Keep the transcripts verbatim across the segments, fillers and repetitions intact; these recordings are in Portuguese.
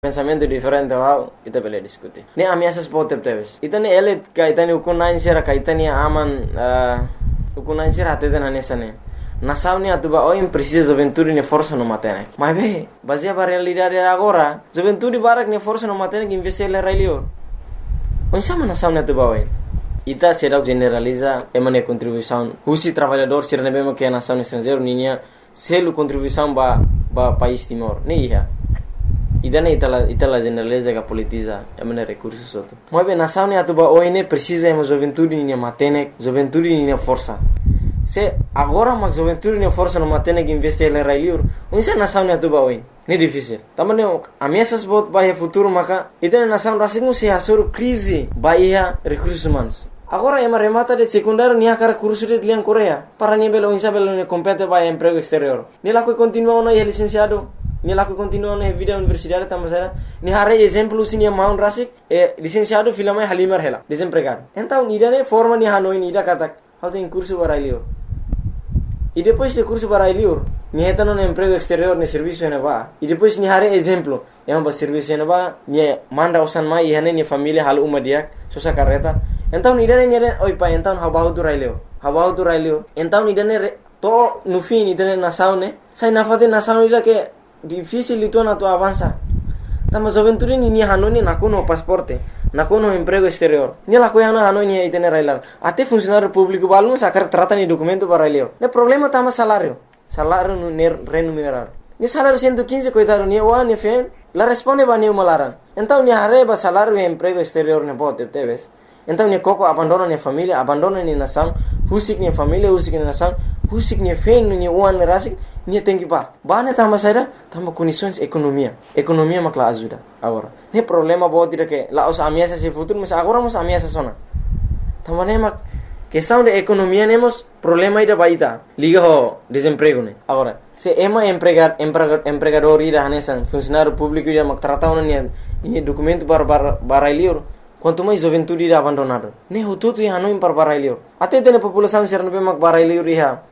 pensamento diferente wow ita boleh diskuti ni ameaças pode ter itani ele kaitani ukunain sira kaitani aman ukunain sira ateden anesane nasauni atuba oim precisa Juventude ne força no matene mas be baseia para realidade agora Juventude barak ne força no matene que investe ele railio onde sama nasauni atuba oim ita será generaliza emane contribuição husi trabalhador sira ne bema que nação estrangeiro ninya selu contribuição ba ba país Timor ni ia idana itala itala generaliza que politiza emane recursos outro mas bem nação ne atuba oine precisa emo Juventude ninya matene Juventude ninya força se agora mas Juventude ninya força no matene que investe ele railiur onde nação ne atuba oine ni difícil tamane ameaças bot bahia futuro maka idana nação rasingu se asur crise bahia recursos humanos agora ema remata de secundário nia cara curso de lian Coreia para nia belo insa belo ne compete bahia emprego exterior ni la que continua no é licenciado ni la que continua na vida universidade tamasara ni hare exemplo sini maun rasik e licenciado filama halimar hela desempregado então ni dane forma ni hanoi ni da katak how tem curso para lior e depois de curso para lior ni hetano no emprego exterior ni serviço na va e depois ni hare exemplo ema ba serviço na va ni manda osan mai e hane ni família hal uma dia sosa carreta então ni dane ni dane oi pa então how about to railio how about to railio então ni dane to no fim ni dane na saune sai na fate na saune la que difícil itu na tu avança tama Juventude ni ni hanoni na kuno pasporte na kuno emprego exterior ni la coia na hanoni itene railar até funcionário público balmo sacar trata ni documento para railio ne problema tama salário salário no remunerar ni salário cento e quinze coitado ni o ani fen la responde ba ni malaran então ni arreba salário e emprego exterior ne bote teves então ni coco abandona ni família abandona ni nação husik ni família husik ni nação husik ni fen ni uan rasik ni tem que ba bane tama saida tama condições economia economia makla ajuda agora ne problema bote de que la os ameaças se futuro mas agora mos ameaças sona tama ne mak questão de economia nemos problema ida baita liga ho desemprego ne agora se ema empregar empregador ida hanesan funcionário público ida mak tratado ni ni documento para para lior quanto mais Juventude ida abandonado ne ho tudo ia no para para lior até tem população ser no mak para lior ia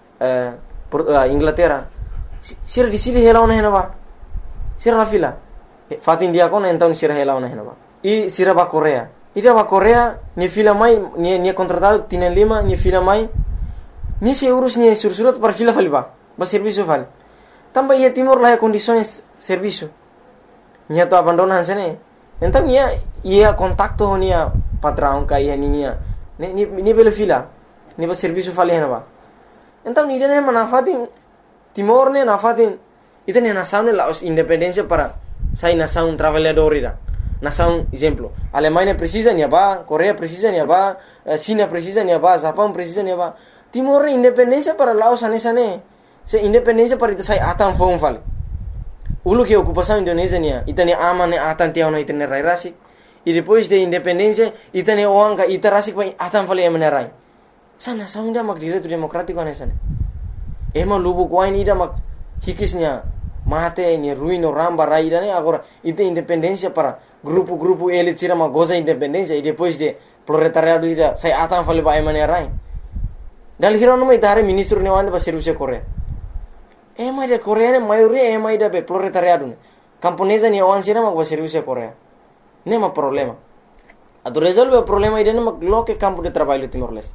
Inglaterra sira di sili hela ona henaba sira la fila fatin dia kona então sira hela ona henaba e sira ba Coreia ida ba Coreia ni fila mai ni ni contratado tienen lima ni fila mai ni se urus ni sursurat para fila faliba ba serviço vale tamba ia Timor lá condições serviço ni to abandonan sene então ia ia contacto nia patrão kai ni ni ni bela fila ni ba serviço vale henaba então ni dene manafatin Timor ne nafatin itene nação ne la independência para sai nação trabalhador ira nação exemplo Alemanha precisa ni ba Coreia precisa ni ba China precisa ni ba Japão precisa ni ba Timor independência para Laos anesane se independência para ita sai atan fom vale ulu que ocupação Indonésia nia itane aman atan tiao na itane rai rasi e depois de independência itane oanga itarasi vai atan vale emenerai sana saunda mak direito democrático anesane ema lubu kwain ida mak hikisnya mate ni ruino ramba raida ne agora ite independência para grupo-grupo ele tira uma goza independência e depois de proletariado ida sai atan fale ba emenerai dal hiro no mai dare ministro ne wande ba serviço Coreia ema de Coreia ne maioria ema ida be proletariado ne camponesa ni wan sira mak ba serviço Coreia nema problema ado resolve o problema ida ne mak loke campo de trabalho Timor-Leste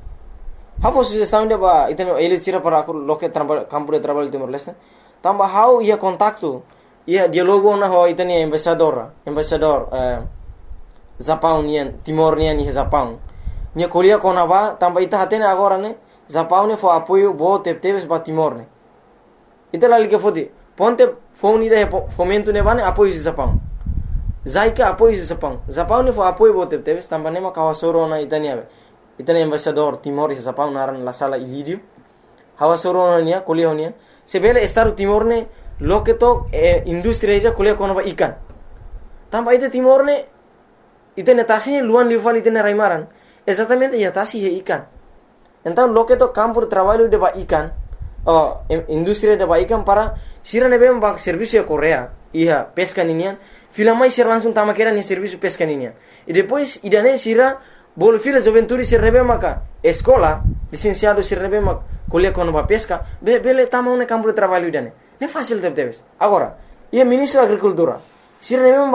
how sugestão de ba iteno ele tira para loke campo de trabalho Timor-Leste tamba how ia contacto ia dialogo na ho itene embaixador embaixador eh, Japão nian Timor nian ni Japão ni kolia kona ba tamba ita hatene agora ne Japão ne fo apoio bo tepteves ba Timor ne ita la liga fodi ponte phone ida fomento ne bane apoio de Japão zaika apoio de Japão Japão ne fo apoio bo tepteves tamba ne ma kawasoro na itania itene embaixador Timor e Japão naran la sala ilidio hawasoro nia kolia nia sebele estado Timor ne loketo eh, industria ida kolia kono ba ikan tamba ite Timor ne itene tasine luan liufal itene raimaran exatamente ia tasi he ikan então loketo campo de trabalho de ba ikan oh, industria de ba ikan para sira ne bem ba serviço Coreia ia pesca ninian fila mai ser langsung tama kera ni serviço pesca ninian e depois idane sira bolo fila Juventude se rebe maka escola licenciado se rebe mak kolia kono ba pesca be bele tama un campo de trabalho idane ne fácil de teves agora ia ministro da agricultura Sira na memang